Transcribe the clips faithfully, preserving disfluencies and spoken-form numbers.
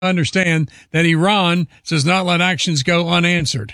understand that Iran does not let actions go unanswered.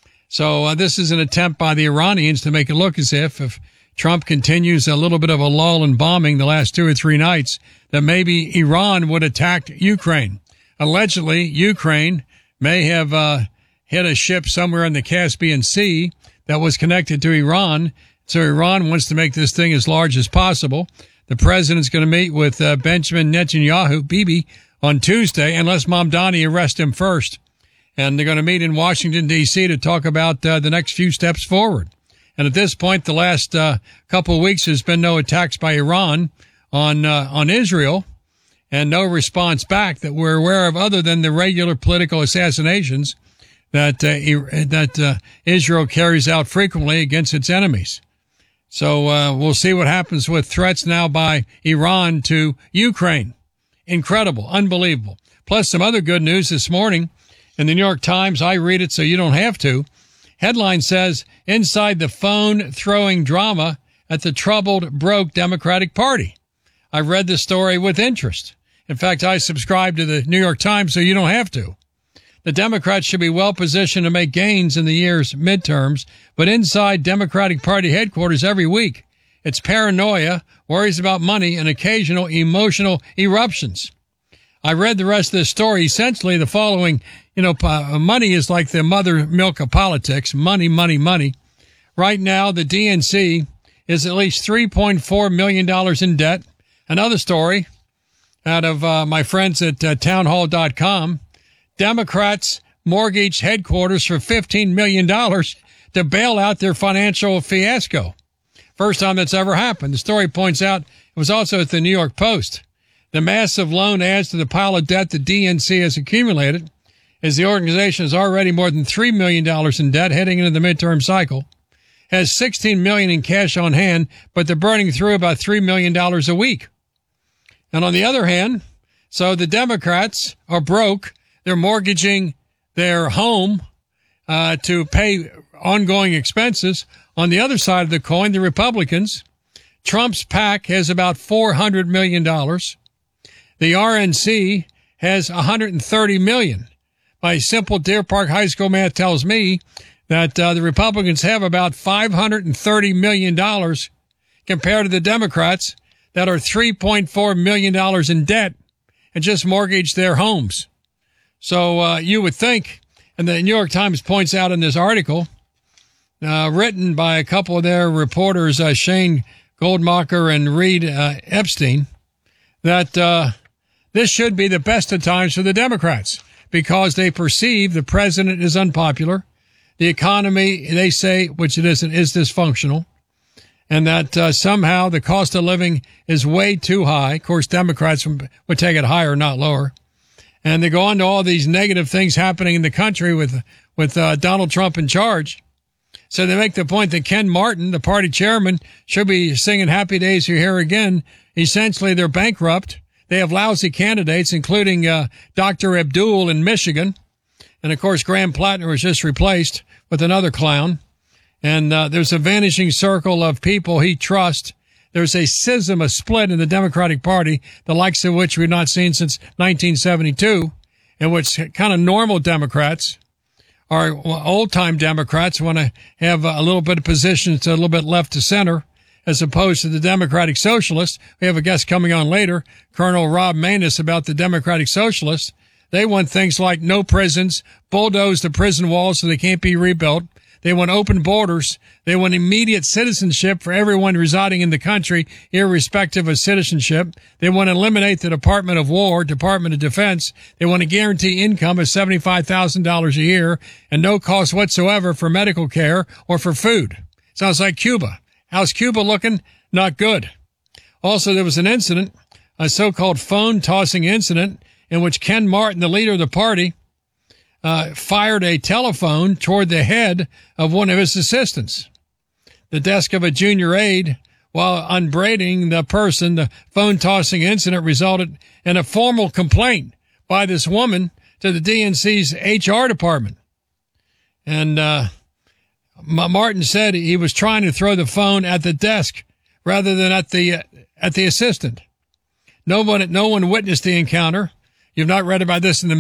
So uh, this is an attempt by the Iranians to make it look as if, if Trump continues a little bit of a lull in bombing the last two or three nights, that maybe Iran would attack Ukraine. Allegedly, Ukraine may have uh, hit a ship somewhere in the Caspian Sea that was connected to Iran. So Iran wants to make this thing as large as possible. The president's going to meet with uh, Benjamin Netanyahu, Bibi, on Tuesday, unless Mamdani arrests him first. And they're going to meet in Washington, D C to talk about uh, the next few steps forward. And at this point, the last uh, couple of weeks, there's been no attacks by Iran on uh, on Israel, and no response back that we're aware of other than the regular political assassinations that uh, that uh, Israel carries out frequently against its enemies. So uh, we'll see what happens with threats now by Iran to Ukraine. Incredible, unbelievable. Plus some other good news this morning in the New York Times. I read it so you don't have to. Headline says, inside the phone-throwing drama at the troubled, broke Democratic Party. I read the story with interest. In fact, I subscribe to the New York Times so you don't have to. The Democrats should be well positioned to make gains in the year's midterms, but inside Democratic Party headquarters every week, it's paranoia, worries about money, and occasional emotional eruptions. I read the rest of the story. Essentially, the following, you know, money is like the mother milk of politics. Money, money, money. Right now, the D N C is at least three point four million dollars in debt. Another story out of uh, my friends at uh, townhall dot com. Democrats mortgaged headquarters for fifteen million dollars to bail out their financial fiasco. First time that's ever happened. The story points out it was also at the New York Post. The massive loan adds to the pile of debt the D N C has accumulated, as the organization is already more than three million dollars in debt heading into the midterm cycle, has sixteen million dollars in cash on hand, but they're burning through about three million dollars a week. And on the other hand, so the Democrats are broke. They're mortgaging their home uh, to pay ongoing expenses. On the other side of the coin, the Republicans, Trump's PAC has about four hundred million dollars. The R N C has one hundred thirty million dollars. My simple Deer Park High School math tells me that uh, the Republicans have about five hundred thirty million dollars compared to the Democrats that are three point four million dollars in debt and just mortgaged their homes. So uh, you would think, and the New York Times points out in this article, uh, written by a couple of their reporters, uh, Shane Goldmacher and Reed uh, Epstein, that uh, this should be the best of times for the Democrats because they perceive the president is unpopular. The economy, they say, which it isn't, is dysfunctional, and that uh, somehow the cost of living is way too high. Of course, Democrats would take it higher, not lower. And they go on to all these negative things happening in the country with with uh, Donald Trump in charge. So they make the point that Ken Martin, the party chairman, should be singing Happy Days You're Here Again. Essentially, they're bankrupt. They have lousy candidates, including uh, Doctor Abdul in Michigan. And, of course, Graham Plattner was just replaced with another clown. And uh, there's a vanishing circle of people he trusts. There's a schism, a split in the Democratic Party, the likes of which we've not seen since nineteen seventy-two, in which kind of normal Democrats or old-time Democrats want to have a little bit of positions a little bit left to center, as opposed to the Democratic Socialists. We have a guest coming on later, Colonel Rob Maness, about the Democratic Socialists. They want things like no prisons, bulldoze the prison walls so they can't be rebuilt. They want open borders. They want immediate citizenship for everyone residing in the country, irrespective of citizenship. They want to eliminate the Department of War, Department of Defense. They want to guarantee income of seventy-five thousand dollars a year and no cost whatsoever for medical care or for food. Sounds like Cuba. How's Cuba looking? Not good. Also, there was an incident, a so-called phone-tossing incident, in which Ken Martin, the leader of the party, Uh, fired a telephone toward the head of one of his assistants. The desk of a junior aide, while unbraiding the person, the phone-tossing incident resulted in a formal complaint by this woman to the D N C's H R department. And uh, Martin said he was trying to throw the phone at the desk rather than at the uh, at the assistant. No one, no one witnessed the encounter. You've not read about this in the